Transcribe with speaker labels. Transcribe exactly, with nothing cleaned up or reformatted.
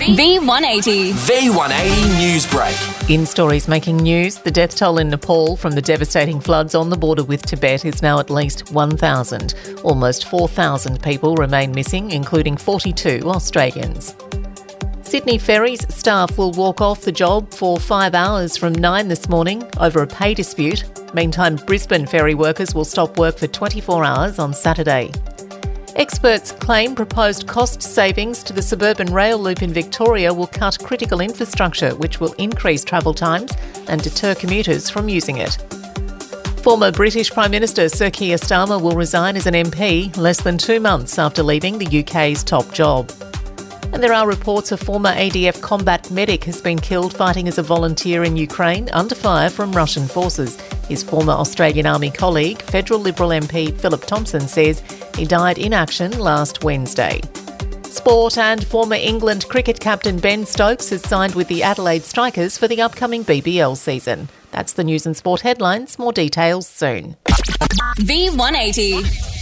Speaker 1: V one eighty.
Speaker 2: V one eighty Newsbreak.
Speaker 3: In stories making news, the death toll in Nepal from the devastating floods on the border with Tibet is now at least one thousand. Almost four thousand people remain missing, including forty-two Australians. Sydney Ferries staff will walk off the job for five hours from nine this morning over a pay dispute. Meantime, Brisbane ferry workers will stop work for twenty-four hours on Saturday. Experts claim proposed cost savings to the suburban rail loop in Victoria will cut critical infrastructure, which will increase travel times and deter commuters from using it. Former British Prime Minister Sir Keir Starmer will resign as an M P less than two months after leaving the U K's top job. And there are reports a former A D F combat medic has been killed fighting as a volunteer in Ukraine under fire from Russian forces. His former Australian Army colleague, Federal Liberal M P Philip Thompson, says he died in action last Wednesday. Sport, and former England cricket captain Ben Stokes has signed with the Adelaide Strikers for the upcoming B B L season. That's the news and sport headlines. More details soon.
Speaker 1: V one eighty.